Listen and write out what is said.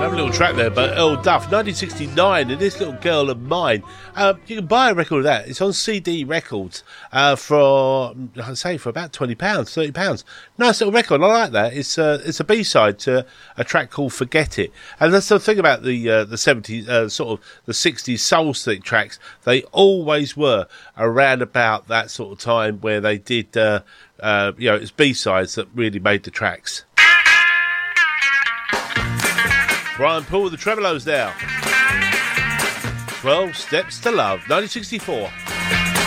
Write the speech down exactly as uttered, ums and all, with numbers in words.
Lovely little track there, but Earl Duff, nineteen sixty-nine, and This Little Girl of Mine. Uh, you can buy a record of that. It's on C D Records uh, for, I'd say, for about twenty pounds, thirty pounds. Nice little record. I like that. It's uh, it's a B-side to a track called Forget It. And that's the thing about the uh, the seventies, uh, sort of the sixties soul stick tracks. They always were around about that sort of time where they did, uh, uh, you know, it's B-sides that really made the tracks. Brian Paul with the Tremolos now. twelve Steps to Love, nineteen sixty-four.